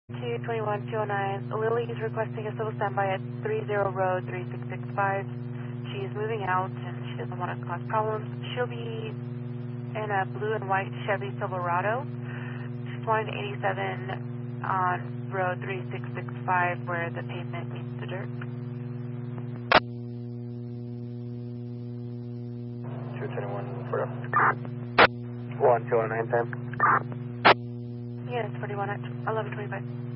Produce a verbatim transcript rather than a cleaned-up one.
two twenty-one two oh nine. Lily is requesting a civil standby at thirty Road three six six five. She's moving out and she doesn't want to cause problems. She'll be in a blue and white Chevy Silverado. She's flying eighty-seven on Road three six six five where the pavement meets the dirt. two twenty-one for one two oh nine time. Yes, forty-one at eleven twenty-five.